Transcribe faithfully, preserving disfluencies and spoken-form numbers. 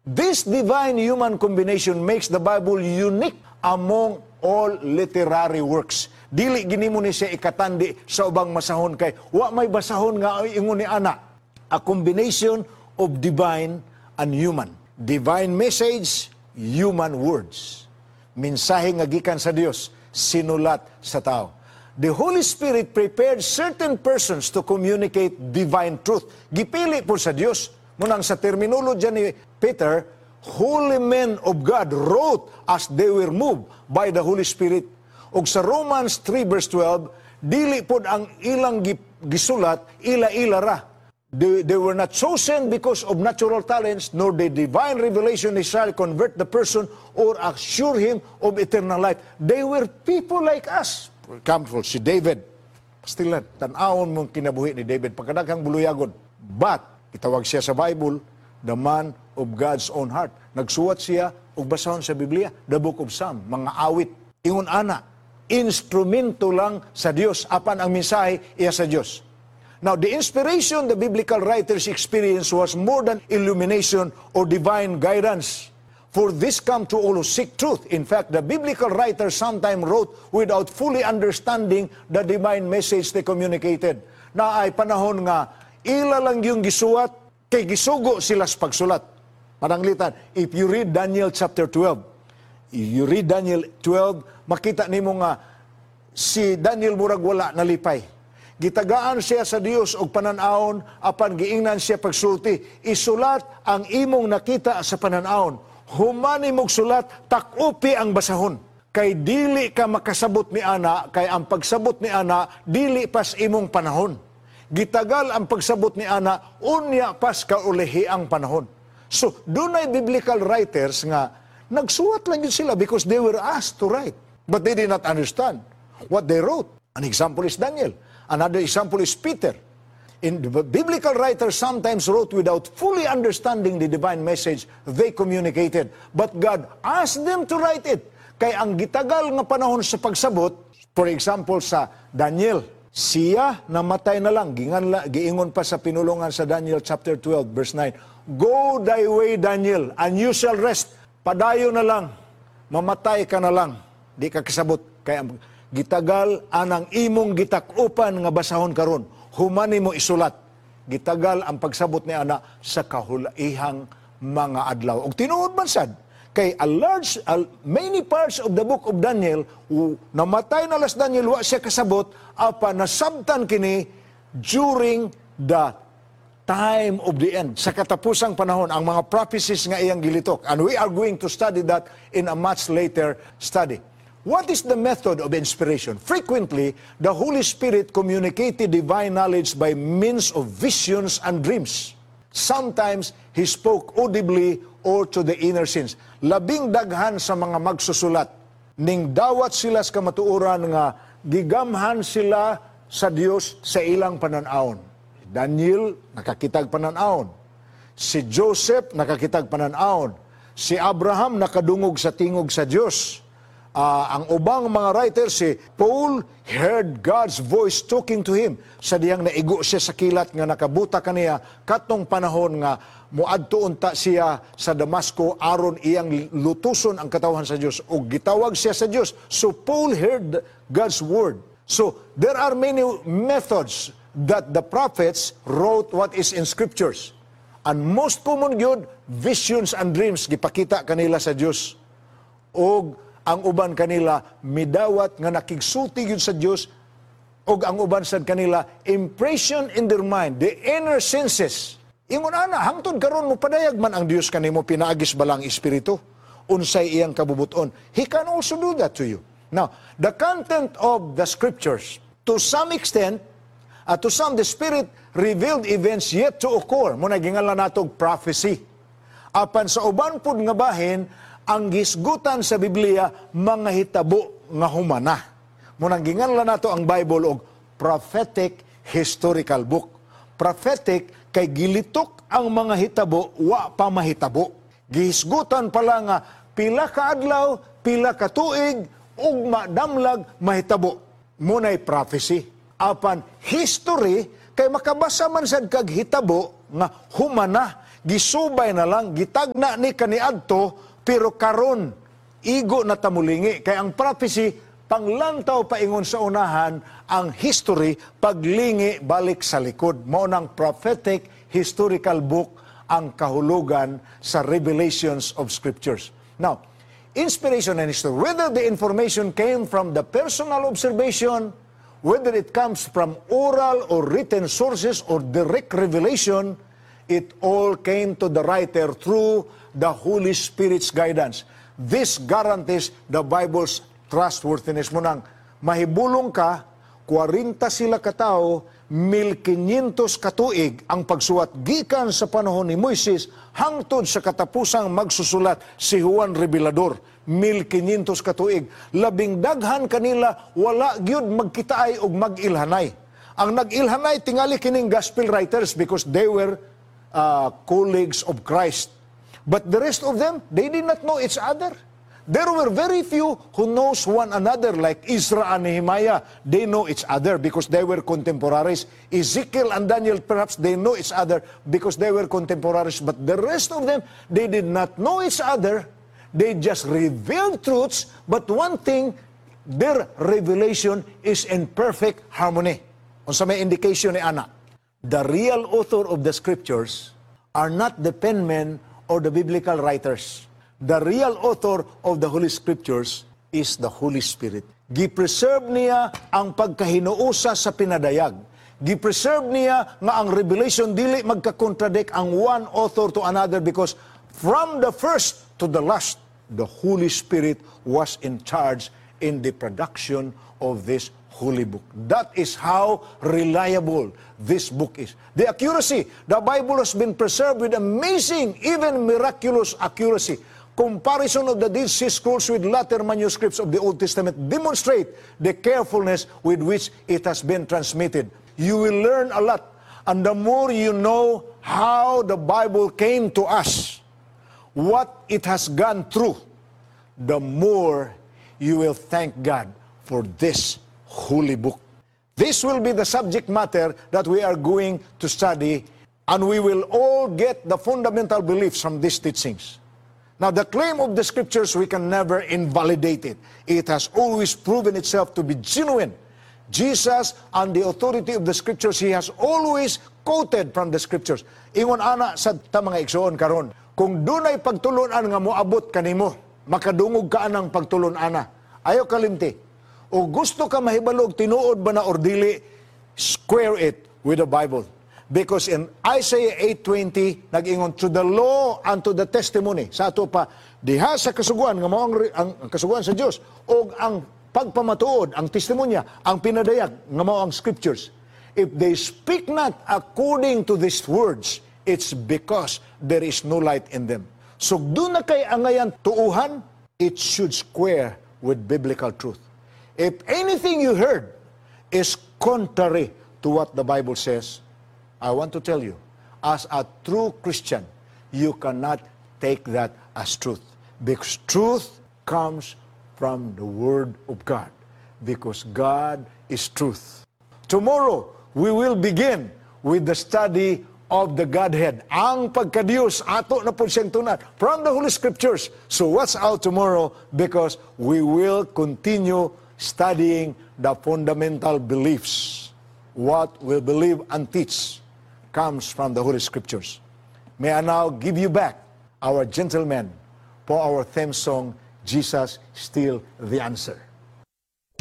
This divine-human combination makes the Bible unique among all literary works. Dili gini mo ni siya ikatandi sa ubang masahon kay wa may basahon nga ingon ni ana. A combination of divine and human. Divine message, human words. Mensahe nga gikan sa Dios, sinulat sa tao. The Holy Spirit prepared certain persons to communicate divine truth. Gipili po sa Dios. Munang sa terminology ni Peter, holy men of God wrote as they were moved by the Holy Spirit. Og sa Romans three verse twelve, dili pod ang ilang gisulat, ila-ila ra. They, they were not chosen because of natural talents, nor the divine revelation they shall convert the person or assure him of eternal life. They were people like us. For example, si David. Still, tan-awon mong kinabuhi ni David, pagkadaghang buluyagon. But, itawag siya sa Bible, the man of God's own heart. Nagsuwat siya, ug basahon sa Biblia, the book of Psalm, mga awit. Ingon ana, instrumento lang sa Dios, apan ang mensahe iya sa Dios. Now, the inspiration the biblical writers experienced was more than illumination or divine guidance. For this come to all who seek truth. In fact, the biblical writers sometimes wrote without fully understanding the divine message they communicated. Na ay panahon nga, ila lang yung gisuwat, kay gisugo sila sa pagsulat. Pananglitan, if you read Daniel chapter twelve, if you read Daniel twelve, makita nimo nga si Daniel murag wala nalipay. Gitagaan siya sa Dios og pananaon, apan giingnan siya pagsulti. Isulat ang imong nakita sa pananaon. Humani mong sulat, takupi ang basahon. Kay dili ka makasabot ni ana, kay ang pagsabot ni ana, dili pas imong panahon. Gitagal ang pagsabot ni ana, unya pas kaulihi ang panahon. So, dunay biblical writers nga, nagsuwat lang yun sila because they were asked to write. But they did not understand what they wrote. An example is Daniel. Another example is Peter. In the biblical writers sometimes wrote without fully understanding the divine message they communicated. But God asked them to write it. Kay ang gitagal nga panahon sa pagsabot, for example sa Daniel, siya namatay na lang. Gingan, giingon pa sa pinulungan sa Daniel chapter twelve verse nine, go thy way, Daniel, and you shall rest. Padayo na lang, mamatay ka na lang. Di ka kasabot. Kaya gitagal anang imong gitakupan nga basahon karon. Humani mo isulat. Gitagal ang pagsabot ni ana sa kahulaihang mga adlaw. Og tinuod man sad, kay a large, a, many parts of the book of Daniel, u, namatay na las Daniel, wa siya kasabot, apa nasabtan kini during the time of the end. Sa katapusang panahon, ang mga prophecies nga iyang gilitok. And we are going to study that in a much later study. What is the method of inspiration? Frequently, the Holy Spirit communicated divine knowledge by means of visions and dreams. Sometimes, He spoke audibly or to the inner sense. Labing daghan sa mga magsusulat, ning dawat sila sa kamatuoran nga gigamhan sila sa Dios sa ilang pananaon. Daniel, nakakitag pananaon. Si Joseph, nakakitag pananaon. Si Abraham, nakadungog sa tingog sa Dios. Uh, ang ubang mga writers, si Paul heard God's voice talking to him. Sa diyang naigo siya sa kilat nga nakabuta kaniya katong panahon nga muadto unta siya sa Damasco aron iyang lutuson ang katawan sa Dios o gitawag siya sa Dios. So Paul heard God's word. So there are many methods that the prophets wrote what is in scriptures. And most common yun, visions and dreams gipakita kanila sa Dios. O ang uban kanila midawat nga nakigsulti yun sa Dios, o ang uban sad kanila impression in their mind, the inner senses. Ingon ana, hangtod karon mo padayag man ang Dios kanimo pinaagis balang espiritu, unsay iyang kabubuton. He can also do that to you. Now, the content of the scriptures, to some extent, uh, to some the Spirit revealed events yet to occur. Muna gingalan natog prophecy. Apan sa uban pud nga bahin, ang gisgutan sa Biblia, mga hitabo nga humana. Munang ginganlan nato ang Bible og prophetic historical book. Prophetic kay gilitok ang mga hitabo, wa pa mahitabo. Gihisgutan pala nga pila ka adlaw, pila ka tuig, ug madamlag mahitabo. Munay prophecy. Apan history kay makabasa man sad kag hitabo nga humana gisubay na lang, gitagna ni kaniadto, pero karon igo na tamulingi. Kaya ang prophecy, panglantaw paingon sa unahan, ang history, paglingi balik sa likod. Mao nang prophetic historical book ang kahulugan sa revelations of scriptures. Now, inspiration and history, whether the information came from the personal observation, whether it comes from oral or written sources or direct revelation, it all came to the writer through the Holy Spirit's guidance. This guarantees the Bible's trustworthiness. Munang mahibulong ka, forty sila katao, fifteen hundred katuig ang pagsuwat gikan sa panahon ni Moises hangtod sa katapusang magsusulat si Juan Revelador. fifteen hundred katuig. Labing daghan kanila wala gyud magkitaay og magilhanay. Ang nagilhanay tingali kining gospel writers because they were uh, colleagues of Christ. But the rest of them, they did not know each other. There were very few who knows one another, like Ezra and Nehemiah. They know each other because they were contemporaries. Ezekiel and Daniel, perhaps they know each other because they were contemporaries. But the rest of them, they did not know each other. They just revealed truths. But one thing, their revelation is in perfect harmony. Kung sa may indication ni Ana, the real author of the scriptures are not the penmen or the biblical writers. The real author of the Holy Scriptures is the Holy Spirit. Gipreserve niya ang pagkahinuusa sa pinadayag. Gipreserve niya nga ang revelation dili magkakontradict ang one author to another because from the first to the last, the Holy Spirit was in charge in the production of this holy book. That is how reliable this book is. The accuracy, the Bible has been preserved with amazing, even miraculous accuracy. Comparison of the Dead Sea Scrolls with later manuscripts of the Old Testament demonstrate the carefulness with which it has been transmitted. You will learn a lot, and the more you know how the Bible came to us, what it has gone through, the more you will thank God for this holy book. This will be the subject matter that we are going to study, and we will all get the fundamental beliefs from these teachings. Now, the claim of the Scriptures, we can never invalidate it. It has always proven itself to be genuine. Jesus, and the authority of the Scriptures, He has always quoted from the Scriptures. Ingon ana sa ta mga igsoon karon, kung dunay pagtulon-an nga moabot kanimo, makadungog ka anang pagtulon-ana. Ayaw kalimti. O gusto ka mahibalog, tinuod ba na or dili, square it with the Bible. Because in Isaiah eight twenty, nag-ingon, to the law and to the testimony. Sa ato pa, diha sa kasuguan, nga mao ang, ang, ang kasuguan sa Dios o ang pagpamatuod, ang testimonya, ang pinadayag, nga mao ang scriptures. If they speak not according to these words, it's because there is no light in them. So doon na kay angayan tuuhan, it should square with biblical truth. If anything you heard is contrary to what the Bible says, I want to tell you, as a true Christian, you cannot take that as truth. Because truth comes from the Word of God. Because God is truth. Tomorrow, we will begin with the study of the Godhead. Ang pagka-Diyos, ato na po siyang tunad from the Holy Scriptures. So watch out tomorrow because we will continue studying the fundamental beliefs. What we believe and teach comes from the Holy Scriptures. May I now give you back our gentleman for our theme song, Jesus Still the Answer.